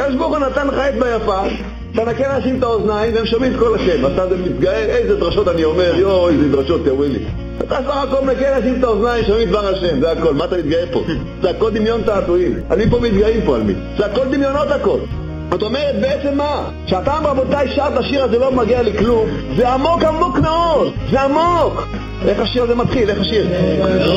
הקדוש ברוך הוא נתן לך את ביפה, אתה נקה לשים את האוזניים והם שומעים את כל השם. אתה מתגאה, איזה דרשות אני אומר, יו, איזה דרשות תראו לי. אתה סך הכל נקה לשים את האוזניים, שומעים דבר השם, זה הכל. מה אתה מתגאה פה? זה הכל דמיון תעתועים. אני פה מתגאים פה על מי. זה הכל דמיונות הכל. זאת אומרת בעצם מה? שאתה רבותיי שעת השיר הזה לא מגיע לכלום, זה עמוק עמוק מאוד, זה עמוק. איך השיר הזה מתחיל? איך השיר?